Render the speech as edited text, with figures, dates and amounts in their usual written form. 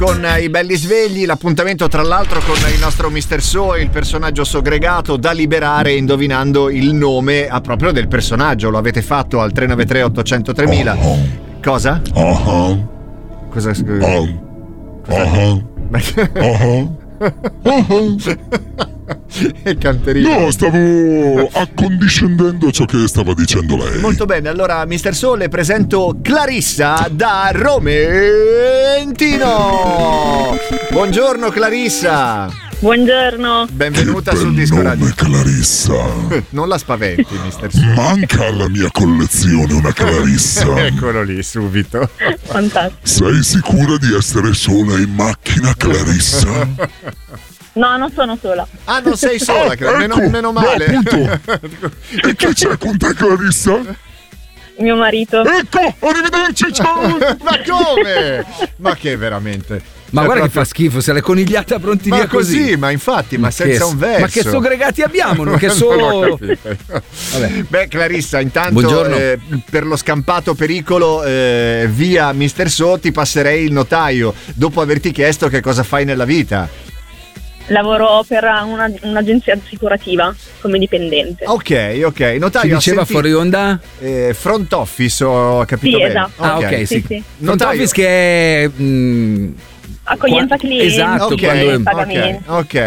Con i belli svegli, l'appuntamento tra l'altro con il nostro Mr. So, il personaggio segregato da liberare indovinando il nome proprio del personaggio. Lo avete fatto al 393 800 3000. Cosa? Cosa? E canterino. No, stavo accondiscendendo ciò che stava dicendo lei. Molto bene, allora Mr. So le presento Clarissa da Romentino. Buongiorno Clarissa. Buongiorno. Benvenuta sul Disco Radio. Clarissa. Non la spaventi, Mr. So. Manca alla mia collezione una Clarissa. Eccolo lì, subito. Fantastico. Sei sicura di essere sola in macchina, Clarissa? No, non sono sola. Ah, non sei sola, meno male. No, appunto. E chi c'è con te, Clarissa? Mio marito. Ecco, arrivederci, ciao. Ma come? Ma che veramente? Ma guarda che fa schifo, se l'è conigliata pronti ma via così. Ma così, ma infatti, ma senza un verso. Ma che sogregati abbiamo, non che solo. Vabbè. Beh, Clarissa, intanto per lo scampato pericolo via Mr. So ti passerei il notaio dopo averti chiesto che cosa fai nella vita. Lavoro per un'agenzia assicurativa come dipendente. Ok. Notaio, si diceva fuori onda? Front office, ho capito sì, bene. Esatto. Ah, ok, sì. Front Notaio. office che è accoglienza clienti. Esatto, ok, pagamenti. ok.